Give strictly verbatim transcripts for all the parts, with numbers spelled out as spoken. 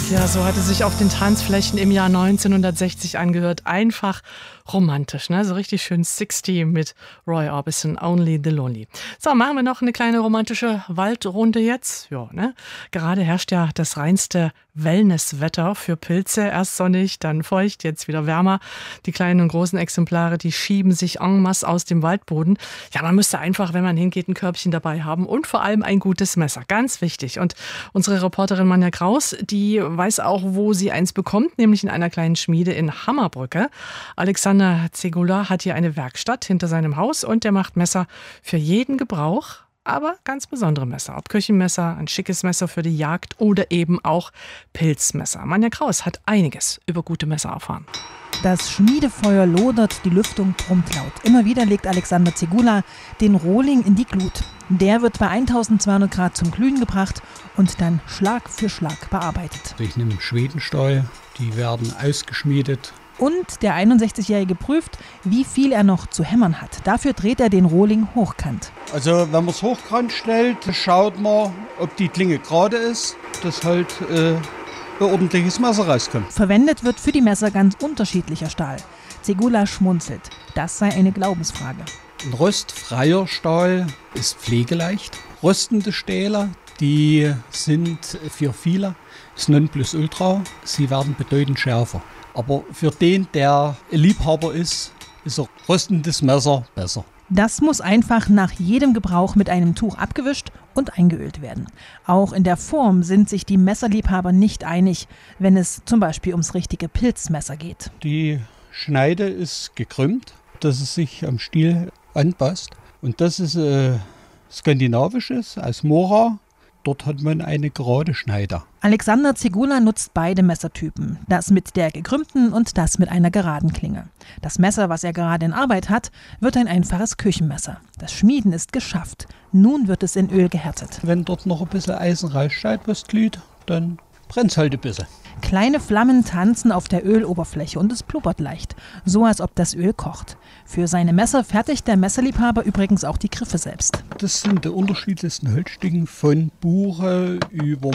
Ja, so hat es sich auf den Tanzflächen im Jahr neunzehnhundertsechzig angehört. Einfach romantisch, ne? So richtig schön sechzig mit Roy Orbison, Only the Lonely. So, machen wir noch eine kleine romantische Waldrunde jetzt. Ja, ne? Gerade herrscht ja das reinste Wellnesswetter für Pilze. Erst sonnig, dann feucht, jetzt wieder wärmer. Die kleinen und großen Exemplare, die schieben sich en masse aus dem Waldboden. Ja, man müsste einfach, wenn man hingeht, ein Körbchen dabei haben und vor allem ein gutes Messer. Ganz wichtig. Und unsere Reporterin Manja Kraus, die weiß auch, wo sie eins bekommt, nämlich in einer kleinen Schmiede in Hammerbrücke. Alexander Zegula hat hier eine Werkstatt hinter seinem Haus und der macht Messer für jeden Gebrauch, aber ganz besondere Messer. Ob Küchenmesser, ein schickes Messer für die Jagd oder eben auch Pilzmesser. Manja Kraus hat einiges über gute Messer erfahren. Das Schmiedefeuer lodert, die Lüftung brummt laut. Immer wieder legt Alexander Zegula den Rohling in die Glut. Der wird bei eintausendzweihundert Grad zum Glühen gebracht und dann Schlag für Schlag bearbeitet. Ich nehme Schwedenstahl, die werden ausgeschmiedet. Und der einundsechzigjährige prüft, wie viel er noch zu hämmern hat. Dafür dreht er den Rohling hochkant. Also wenn man es hochkant stellt, schaut man, ob die Klinge gerade ist, dass halt äh, ein ordentliches Messer rauskommt. Verwendet wird für die Messer ganz unterschiedlicher Stahl. Zegula schmunzelt. Das sei eine Glaubensfrage. Ein rostfreier Stahl ist pflegeleicht. Rostende Stähle, die sind für viele das Nonplusultra. Sie werden bedeutend schärfer. Aber für den, der Liebhaber ist, ist ein rostendes Messer besser. Das muss einfach nach jedem Gebrauch mit einem Tuch abgewischt und eingeölt werden. Auch in der Form sind sich die Messerliebhaber nicht einig, wenn es zum Beispiel ums richtige Pilzmesser geht. Die Schneide ist gekrümmt, dass es sich am Stiel anpasst. Und das ist äh, skandinavisches, aus Mora. Dort hat man eine gerade Schneide. Alexander Zegula nutzt beide Messertypen, das mit der gekrümmten und das mit einer geraden Klinge. Das Messer, was er gerade in Arbeit hat, wird ein einfaches Küchenmesser. Das Schmieden ist geschafft. Nun wird es in Öl gehärtet. Wenn dort noch ein bisschen Eisen raussteigt, was glüht, dann brennt es halt ein bisschen. Kleine Flammen tanzen auf der Öloberfläche und es blubbert leicht, so als ob das Öl kocht. Für seine Messer fertigt der Messerliebhaber übrigens auch die Griffe selbst. Das sind die unterschiedlichsten Holzstücken, von Buche über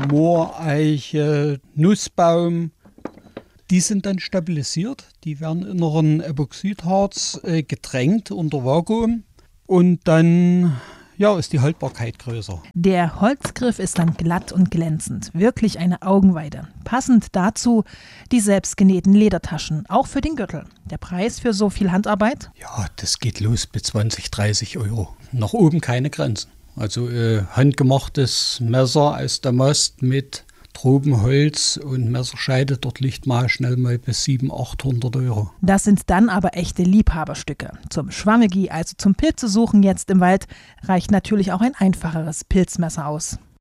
Mooreiche, Nussbaum. Die sind dann stabilisiert, die werden in ein Epoxidharz äh, getränkt unter Vakuum und dann ja, ist die Haltbarkeit größer. Der Holzgriff ist dann glatt und glänzend, wirklich eine Augenweide. Passend dazu die selbstgenähten Ledertaschen, auch für den Gürtel. Der Preis für so viel Handarbeit? Ja, das geht los bis zwanzig, dreißig Euro. Nach oben keine Grenzen. Also äh, handgemachtes Messer aus Damast mit Tropenholz und Messerscheide, dort liegt mal schnell mal bis siebenhundert, achthundert Euro. Das sind dann aber echte Liebhaberstücke. Zum Schwammegi, also zum Pilzesuchen jetzt im Wald, reicht natürlich auch ein einfacheres Pilzmesser aus.